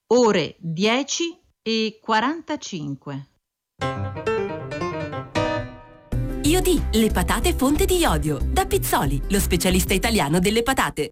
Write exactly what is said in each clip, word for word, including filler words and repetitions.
ore dieci e quarantacinque. Io di le patate fonte di iodio, da Pizzoli, lo specialista italiano delle patate.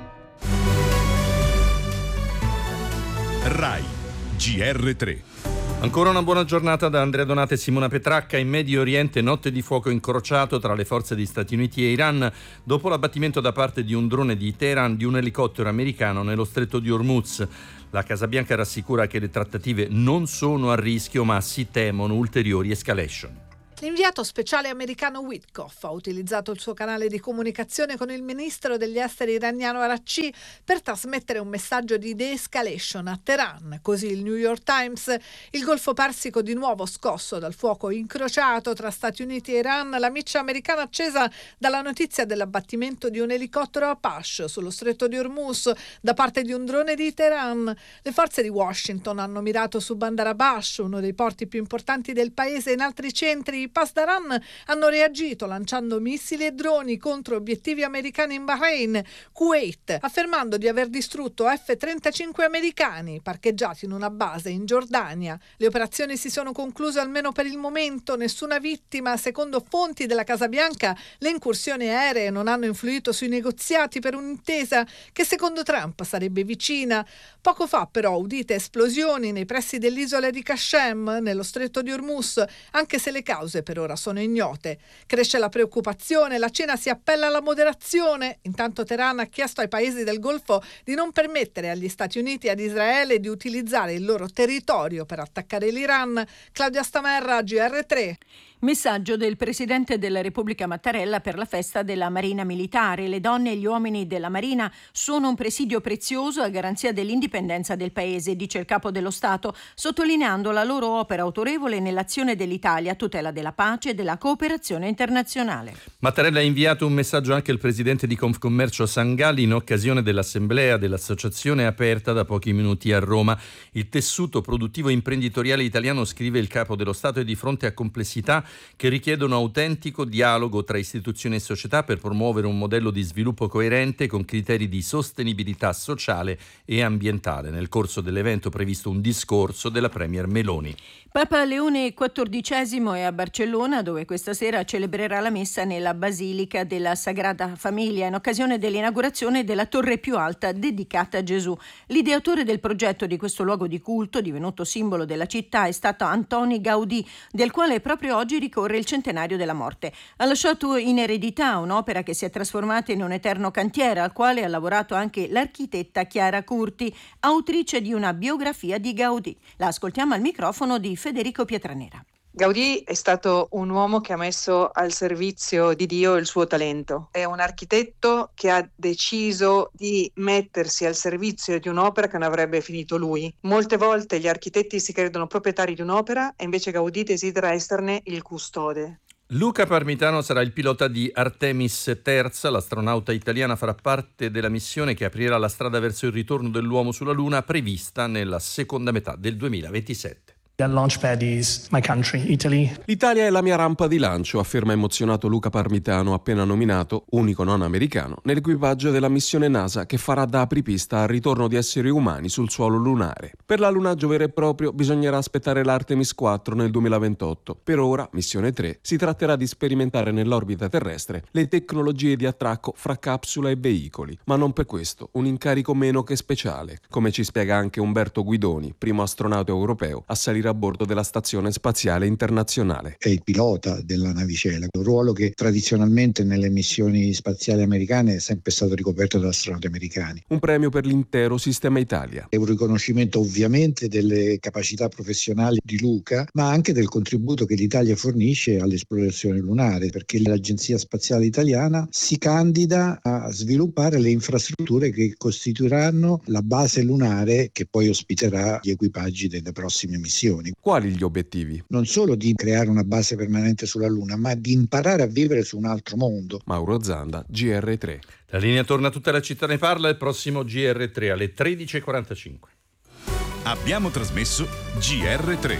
Rai G R tre. Ancora una buona giornata da Andrea Donata e Simona Petracca. In Medio Oriente notte di fuoco incrociato tra le forze di Stati Uniti e Iran dopo l'abbattimento da parte di un drone di Teheran di un elicottero americano nello stretto di Hormuz. La Casa Bianca rassicura che le trattative non sono a rischio, ma si temono ulteriori escalation. L'inviato speciale americano Witkoff ha utilizzato il suo canale di comunicazione con il ministro degli esteri iraniano Araghchi per trasmettere un messaggio di de-escalation a Teheran. Così il New York Times: il Golfo Persico di nuovo scosso dal fuoco incrociato tra Stati Uniti e Iran, la miccia americana accesa dalla notizia dell'abbattimento di un elicottero Apache sullo stretto di Hormuz da parte di un drone di Teheran. Le forze di Washington hanno mirato su Bandar Abbas, uno dei porti più importanti del paese, e in altri centri. I Pasdaran hanno reagito lanciando missili e droni contro obiettivi americani in Bahrain, Kuwait, affermando di aver distrutto F trentacinque americani parcheggiati in una base in Giordania. Le operazioni si sono concluse almeno per il momento, nessuna vittima. Secondo fonti della Casa Bianca, le incursioni aeree non hanno influito sui negoziati per un'intesa che secondo Trump sarebbe vicina. Poco fa però udite esplosioni nei pressi dell'isola di Qashem, nello stretto di Hormuz, anche se le cause per ora sono ignote. Cresce la preoccupazione, la Cina si appella alla moderazione. Intanto Teheran ha chiesto ai paesi del Golfo di non permettere agli Stati Uniti e ad Israele di utilizzare il loro territorio per attaccare l'Iran. Claudia Stamerra, G R tre. Messaggio del Presidente della Repubblica Mattarella per la festa della Marina Militare. Le donne e gli uomini della Marina sono un presidio prezioso a garanzia dell'indipendenza del Paese, dice il Capo dello Stato, sottolineando la loro opera autorevole nell'azione dell'Italia a tutela della pace e della cooperazione internazionale. Mattarella ha inviato un messaggio anche al Presidente di Confcommercio Sangalli in occasione dell'assemblea dell'associazione aperta da pochi minuti a Roma. Il tessuto produttivo e imprenditoriale italiano, scrive il Capo dello Stato, è di fronte a complessità che richiedono autentico dialogo tra istituzioni e società per promuovere un modello di sviluppo coerente con criteri di sostenibilità sociale e ambientale. Nel corso dell'evento previsto un discorso della Premier Meloni. Papa Leone quattordicesimo è a Barcellona, dove questa sera celebrerà la messa nella Basilica della Sagrada Famiglia in occasione dell'inaugurazione della torre più alta dedicata a Gesù. L'ideatore del progetto di questo luogo di culto, divenuto simbolo della città, è stato Antoni Gaudí, del quale proprio oggi ricorre il centenario della morte. Ha lasciato in eredità un'opera che si è trasformata in un eterno cantiere, al quale ha lavorato anche l'architetta Chiara Curti, autrice di una biografia di Gaudí. La ascoltiamo al microfono di Federico Pietranera. Gaudí è stato un uomo che ha messo al servizio di Dio il suo talento. È un architetto che ha deciso di mettersi al servizio di un'opera che non avrebbe finito lui. Molte volte gli architetti si credono proprietari di un'opera e invece Gaudí desidera esserne il custode. Luca Parmitano sarà il pilota di Artemis terza. L'astronauta italiana farà parte della missione che aprirà la strada verso il ritorno dell'uomo sulla Luna, prevista nella seconda metà del duemilaventisette. The launchpad is my country, Italy. L'Italia è la mia rampa di lancio, afferma emozionato Luca Parmitano, appena nominato, unico non americano, nell'equipaggio della missione NASA che farà da apripista al ritorno di esseri umani sul suolo lunare. Per l'allunaggio vero e proprio bisognerà aspettare l'Artemis quattro nel duemilaventotto. Per ora, missione tre, si tratterà di sperimentare nell'orbita terrestre le tecnologie di attracco fra capsula e veicoli, ma non per questo un incarico meno che speciale, come ci spiega anche Umberto Guidoni, primo astronauta europeo a salire a bordo della Stazione Spaziale Internazionale. È il pilota della navicella, un ruolo che tradizionalmente nelle missioni spaziali americane è sempre stato ricoperto da astronauti americani. Un premio per l'intero sistema Italia. È un riconoscimento ovviamente delle capacità professionali di Luca, ma anche del contributo che l'Italia fornisce all'esplorazione lunare, perché l'Agenzia Spaziale Italiana si candida a sviluppare le infrastrutture che costituiranno la base lunare che poi ospiterà gli equipaggi delle prossime missioni. Quali gli obiettivi? Non solo di creare una base permanente sulla Luna, ma di imparare a vivere su un altro mondo. Mauro Zanda, G R tre. La linea torna, tutta la città ne parla, il prossimo G R tre alle tredici e quarantacinque. Abbiamo trasmesso G R tre.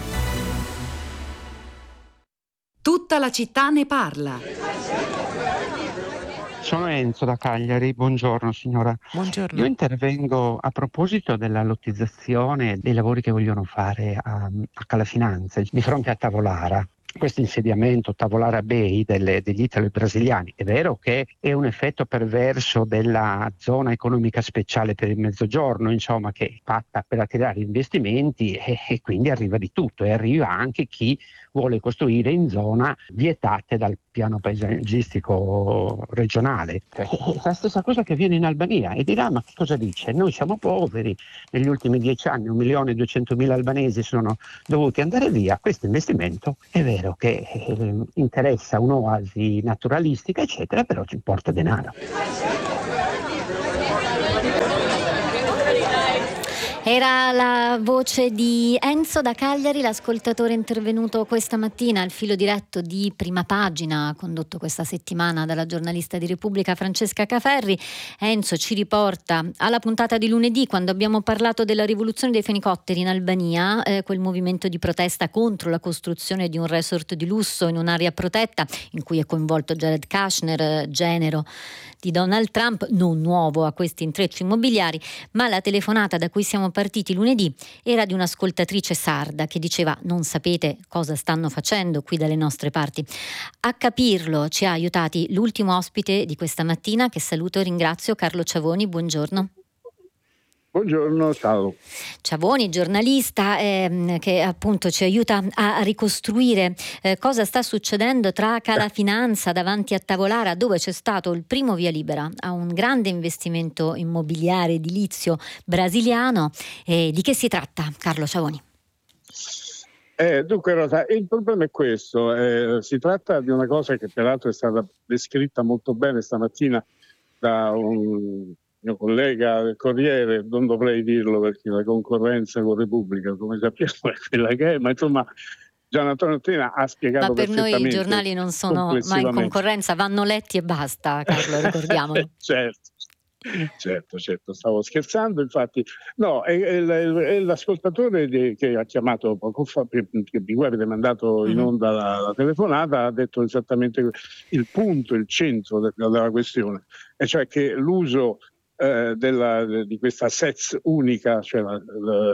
Tutta la città ne parla. Sono Enzo da Cagliari, buongiorno signora. Buongiorno. Io intervengo a proposito della lottizzazione dei lavori che vogliono fare a, a Calafinanza, di fronte a Tavolara. Questo insediamento Tavolara Bay delle, degli italo-brasiliani, è vero che è un effetto perverso della zona economica speciale per il Mezzogiorno, insomma, che è fatta per attirare investimenti e, e quindi arriva di tutto, e arriva anche chi vuole costruire in zona vietate dal piano paesaggistico regionale. È la stessa cosa che avviene in Albania, e dirà: ma che cosa dice? Noi siamo poveri, negli ultimi dieci anni un milione e duecentomila albanesi sono dovuti andare via. Questo investimento è vero che eh, interessa un'oasi naturalistica eccetera, però ci porta denaro. Era la voce di Enzo da Cagliari, l'ascoltatore intervenuto questa mattina al filo diretto di Prima Pagina, condotto questa settimana dalla giornalista di Repubblica Francesca Caferri. Enzo ci riporta alla puntata di lunedì, quando abbiamo parlato della rivoluzione dei fenicotteri in Albania, eh, quel movimento di protesta contro la costruzione di un resort di lusso in un'area protetta, in cui è coinvolto Jared Kushner, genero di Donald Trump, non nuovo a questi intrecci immobiliari. Ma la telefonata da cui siamo partiti lunedì era di un'ascoltatrice sarda che diceva: non sapete cosa stanno facendo qui dalle nostre parti. A capirlo ci ha aiutati l'ultimo ospite di questa mattina, che saluto e ringrazio, Carlo Ciavoni. Buongiorno. Buongiorno, ciao. Ciavoni, giornalista ehm, che appunto ci aiuta a ricostruire eh, cosa sta succedendo tra Calafinanza davanti a Tavolara, dove c'è stato il primo via libera a un grande investimento immobiliare edilizio brasiliano. E di che si tratta, Carlo Ciavoni? Eh, dunque, Rosa, il problema è questo. Eh, si tratta di una cosa che peraltro è stata descritta molto bene stamattina da un mio collega del Corriere, non dovrei dirlo perché la concorrenza con Repubblica, come sappiamo, è quella che è, ma insomma Gian Antonio Tena ha spiegato ma per perfettamente. Noi i giornali non sono mai in concorrenza, vanno letti e basta, Carlo, ricordiamolo. Certo. Certo, certo, stavo scherzando, infatti. No, è, è, è l'ascoltatore di, che ha chiamato poco fa, che di cui avete mandato in onda la, la telefonata, ha detto esattamente il punto, il centro de, della questione, e cioè che l'uso eh, della, di questa S E Z unica, cioè la, la,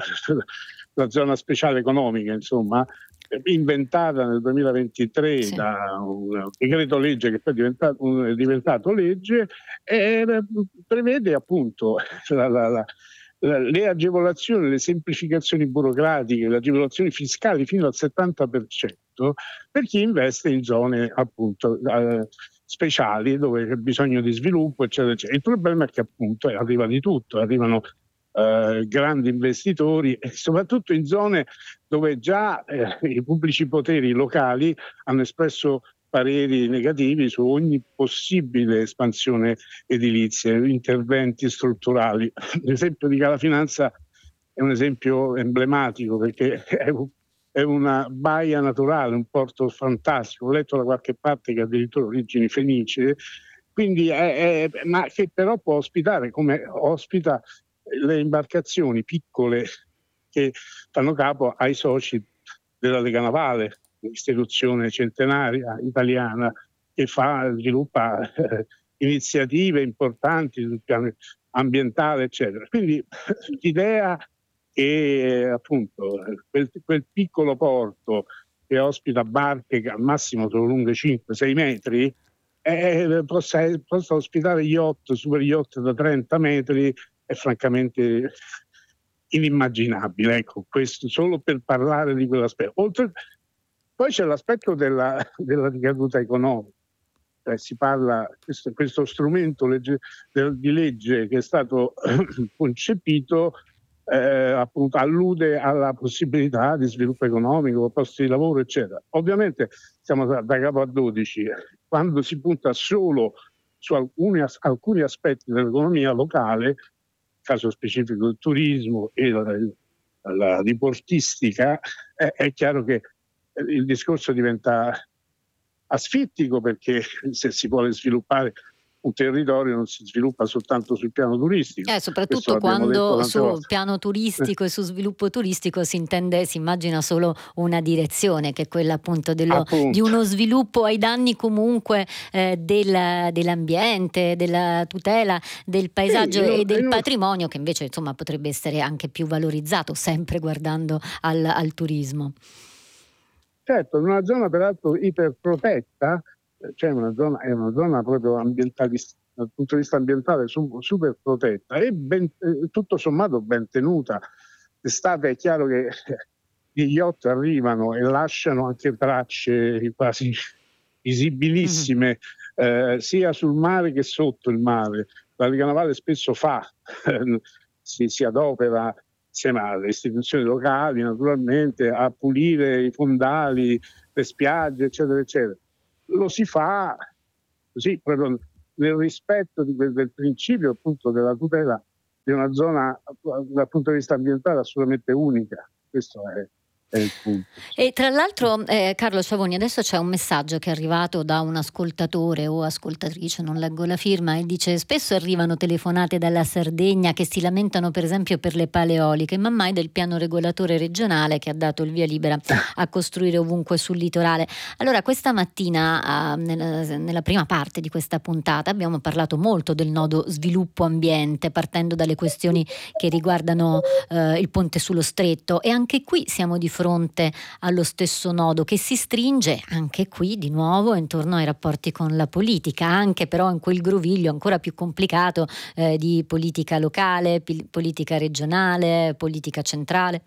la zona speciale economica, insomma, inventata nel duemilaventitré sì. da un decreto legge che poi è diventato, è diventato legge, e prevede appunto la, la, la, la, le agevolazioni, le semplificazioni burocratiche, le agevolazioni fiscali fino al settanta per cento per chi investe in zone appunto eh, speciali dove c'è bisogno di sviluppo, eccetera, eccetera. Il problema è che appunto arriva di tutto, arrivano Uh, grandi investitori e soprattutto in zone dove già eh, i pubblici poteri locali hanno espresso pareri negativi su ogni possibile espansione edilizia, interventi strutturali. L'esempio di Calafinanza è un esempio emblematico perché è, è una baia naturale, un porto fantastico. Ho letto da qualche parte che ha addirittura origini fenicie, quindi è, è, ma che però può ospitare, come ospita le imbarcazioni piccole che fanno capo ai soci della Lega Navale, un'istituzione centenaria italiana che fa, sviluppa eh, iniziative importanti sul piano ambientale, eccetera. Quindi l'idea che appunto quel, quel piccolo porto che ospita barche che al massimo sono lunghe cinque sei metri eh, possa, possa ospitare yacht, super yacht da trenta metri, è francamente inimmaginabile, ecco, questo solo per parlare di quell'aspetto. Oltre, poi c'è l'aspetto della, della ricaduta economica, cioè si parla, questo, questo strumento legge, di legge che è stato concepito eh, appunto allude alla possibilità di sviluppo economico, posti di lavoro, eccetera. Ovviamente siamo da, da capo a dodici, quando si punta solo su alcuni, alcuni aspetti dell'economia locale, caso specifico del turismo e la, la diportistica, è, è chiaro che il discorso diventa asfittico, perché se si vuole sviluppare un territorio non si sviluppa soltanto sul piano turistico. Eh, soprattutto quando sul piano turistico e su sviluppo turistico si intende, si immagina solo una direzione, che è quella appunto, dello, di uno sviluppo ai danni comunque eh, del, dell'ambiente, della tutela del paesaggio sì, e del io... patrimonio, che invece insomma potrebbe essere anche più valorizzato, sempre guardando al, al turismo. Certo, in una zona peraltro iperprotetta, cioè una zona, è una zona proprio ambientalista, dal punto di vista ambientale super protetta e ben, tutto sommato ben tenuta. D'estate è chiaro che gli yacht arrivano e lasciano anche tracce quasi visibilissime, mm-hmm. eh, sia sul mare che sotto il mare. La Lega Navale spesso fa, eh, si, si adopera insieme alle istituzioni locali naturalmente a pulire i fondali, le spiagge, eccetera, eccetera. Lo si fa così proprio nel rispetto di quel, del principio appunto della tutela di una zona dal punto di vista ambientale assolutamente unica. Questo è, è il punto. E tra l'altro eh, Carlo Sciavoni, adesso c'è un messaggio che è arrivato da un ascoltatore o ascoltatrice, non leggo la firma, e dice: spesso arrivano telefonate dalla Sardegna che si lamentano per esempio per le pale eoliche, ma mai del piano regolatore regionale che ha dato il via libera a costruire ovunque sul litorale. Allora questa mattina eh, nella, nella prima parte di questa puntata abbiamo parlato molto del nodo sviluppo ambiente, partendo dalle questioni che riguardano eh, il ponte sullo stretto, e anche qui siamo di fronte allo stesso nodo che si stringe anche qui di nuovo intorno ai rapporti con la politica, anche però in quel groviglio ancora più complicato eh, di politica locale, p- politica regionale, politica centrale.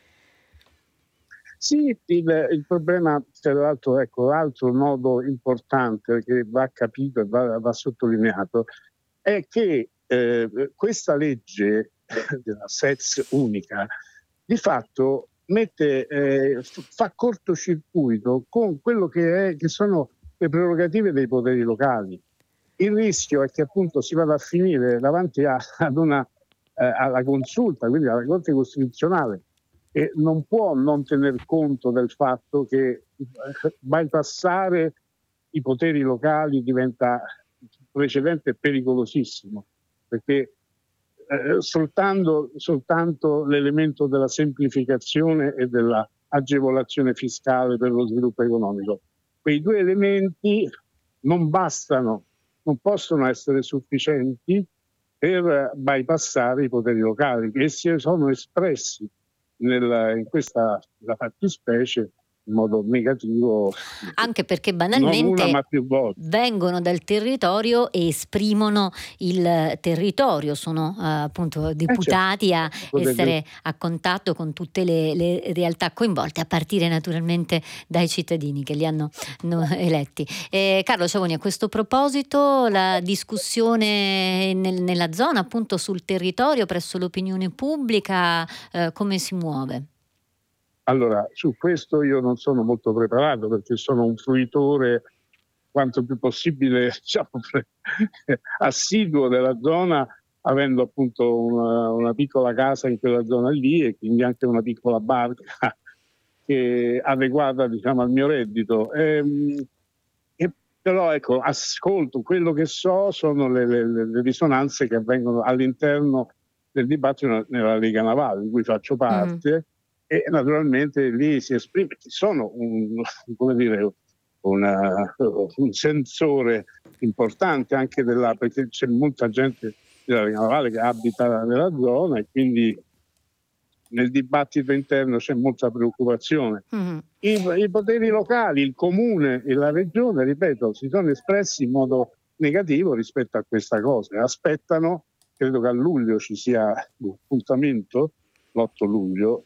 Sì, il, il problema, tra l'altro, ecco, l'altro nodo importante che va capito e va, va sottolineato è che eh, questa legge della S E Z unica di fatto mette, eh, fa cortocircuito con quello che, è, che sono le prerogative dei poteri locali. Il rischio è che appunto si vada a finire davanti a, ad una, eh, alla consulta, quindi alla Corte Costituzionale, e non può non tener conto del fatto che bypassare i poteri locali diventa un precedente pericolosissimo, perché Eh, soltanto, soltanto l'elemento della semplificazione e della agevolazione fiscale per lo sviluppo economico. Quei due elementi non bastano, non possono essere sufficienti per bypassare i poteri locali, che si sono espressi nel, in questa fattispecie in modo negativo, anche perché banalmente non una, ma più volte. Vengono dal territorio e esprimono il territorio, sono uh, appunto deputati eh certo. a essere a contatto con tutte le, le realtà coinvolte, a partire naturalmente dai cittadini che li hanno no, eletti. Eh, Carlo Sciavoni, a questo proposito la discussione nel, nella zona, appunto sul territorio, presso l'opinione pubblica, eh, come si muove? Allora, su questo io non sono molto preparato, perché sono un fruitore quanto più possibile, diciamo, assiduo della zona, avendo appunto una, una piccola casa in quella zona lì e quindi anche una piccola barca che adeguata, diciamo, al mio reddito. E, e però ecco, ascolto, quello che so sono le, le, le risonanze che avvengono all'interno del dibattito nella Lega Navale, di cui faccio parte. Mm. E naturalmente lì si esprime, ci sono un, come dire, una, un sensore importante anche della, perché c'è molta gente della Lega Navale che abita nella zona e quindi nel dibattito interno c'è molta preoccupazione. Mm-hmm. I, I poteri locali, il comune e la regione, ripeto, si sono espressi in modo negativo rispetto a questa cosa. Aspettano, credo che a luglio ci sia un appuntamento, l'otto luglio,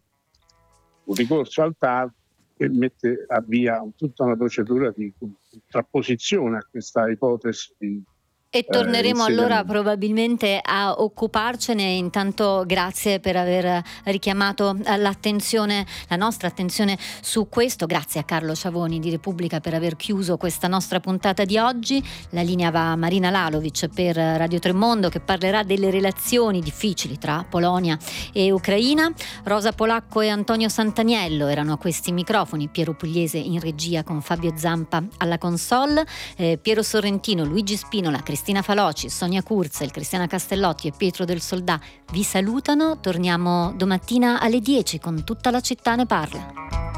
un ricorso al T A R che mette a via tutta una procedura di contrapposizione a questa ipotesi di E torneremo eh, allora probabilmente a occuparcene. Intanto grazie per aver richiamato l'attenzione, la nostra attenzione su questo. Grazie a Carlo Sciavoni di Repubblica per aver chiuso questa nostra puntata di oggi. La linea va a Marina Lalovic per Radio Tremondo, che parlerà delle relazioni difficili tra Polonia e Ucraina. Rosa Polacco e Antonio Santaniello erano a questi microfoni, Piero Pugliese in regia con Fabio Zampa alla console, eh, Piero Sorrentino, Luigi Spinola, Cristiano Cristina Faloci, Sonia Kurzel, Cristiana Castellotti e Pietro del Soldà vi salutano. Torniamo domattina alle dieci con Tutta la città ne parla.